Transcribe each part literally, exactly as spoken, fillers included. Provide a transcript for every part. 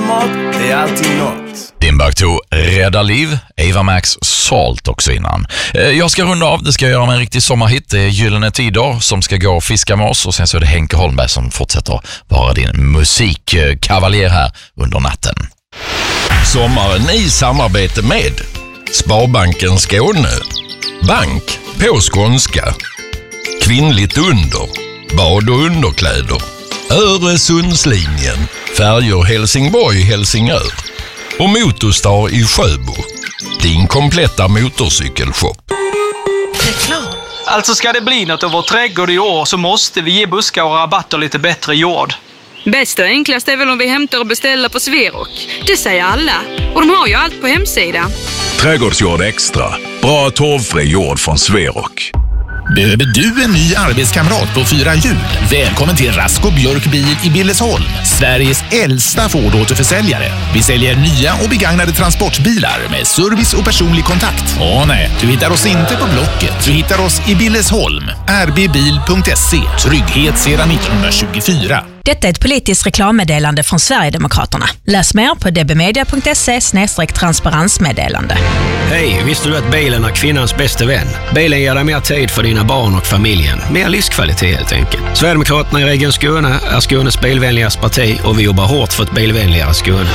mat, det är alltid något. Timbuktu räddar liv, Ava Max Salt också innan. Jag ska runda av, det ska jag göra med en riktig sommarhit. Det är Gyllene Tider som ska gå och fiska med oss, och sen så är det Henke Holmberg som fortsätter vara din musikkavaljer här under natten. Sommaren i samarbete med Sparbanken Skåne, Bank på skånska, Kvinnligt under, bad och underkläder, Öresundslinjen, Färjor Helsingborg-Helsingör och Motorstar i Sjöbo, din kompletta motorcykelshop. Reklam. Alltså ska det bli något av vår trädgård i år så måste vi ge buskar och rabatter lite bättre jord. Bäst och enklast är väl om vi hämtar och beställer på Sverok. Det säger alla. Och de har ju allt på hemsidan. Trädgårdsjord extra. Bra torvfri jord från Sverok. Behöver du en ny arbetskamrat på fyra hjul? Välkommen till Rasko Björk Bil i Billesholm, Sveriges äldsta Ford-återförsäljare. Vi säljer nya och begagnade transportbilar med service och personlig kontakt. Åh nej, du hittar oss inte på Blocket. Du hittar oss i Billesholm. r b bil punkt se. Trygghet sedan nittonhundratjugofyra. Detta är ett politiskt reklammeddelande från Sverigedemokraterna. Läs mer på d b media punkt se slash transparensmeddelande. Hej, visste du att bilen är kvinnans bästa vän? Bilen ger dig mer tid för dina barn och familjen. Mer livskvalitet helt enkelt. Sverigedemokraterna i Region Skåne är Skånes bilvänligaste parti och vi jobbar hårt för ett bilvänligare Skåne.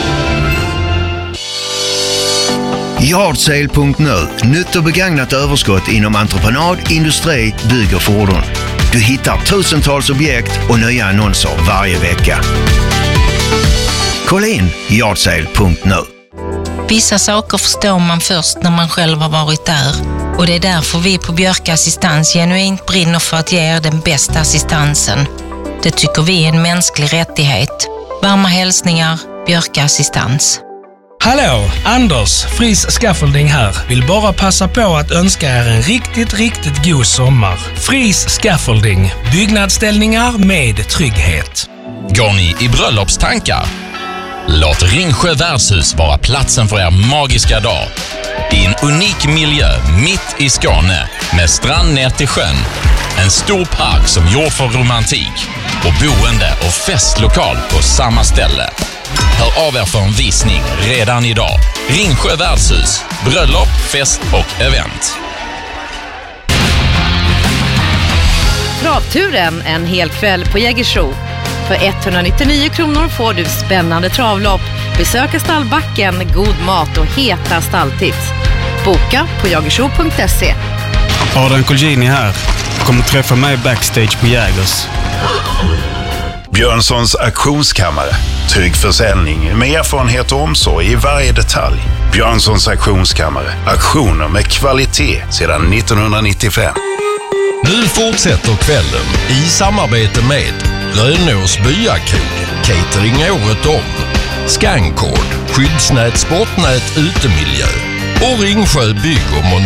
Yardsale punkt nu. Nytt och begagnat överskott inom entreprenad, industri, bygg och fordon. Du hittar tusentals objekt och nya annonser varje vecka. Kolla in yardsale punkt nu. Vissa saker förstår man först när man själv har varit där. Och det är därför vi på Björk Assistans genuint brinner för att ge er den bästa assistansen. Det tycker vi är en mänsklig rättighet. Varma hälsningar, Björk Assistans. Hallå, Anders, Fris Scaffolding här. Vill bara passa på att önska er en riktigt, riktigt god sommar. Fris Scaffolding, byggnadsställningar med trygghet. Går ni i bröllopstankar? Låt Ringsjö värdshus vara platsen för er magiska dag. I en unik miljö mitt i Skåne med strand ner till sjön. En stor park som gjord för romantik och boende och festlokal på samma ställe. Hör av er för en visning redan idag. Ringsjö värdshus, bröllop, fest och event. Travturen en hel kväll på Jägersro. För etthundranittionio kronor får du spännande travlopp, besöka stallbacken, god mat och heta stalltips. Boka på jagersro punkt se. Adrian Colgjini här. Kommer träffa mig backstage på Jägers. Björnssons auktionskammare. Trygg försäljning med erfarenhet och omsorg i varje detalj. Björnssons auktionskammare. Auktioner med kvalitet sedan nittonhundranittiofem. Nu fortsätter kvällen i samarbete med Rönås Byakrog, catering året om, Skankord, skyddsnät, sportnät, utemiljö och Ringsjö bygg och